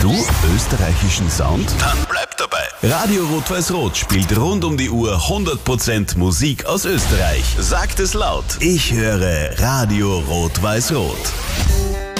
Du österreichischen Sound? Dann bleib dabei. Radio Rot-Weiß-Rot spielt rund um die Uhr 100% Musik aus Österreich. Sagt es laut. Ich höre Radio Rot-Weiß-Rot.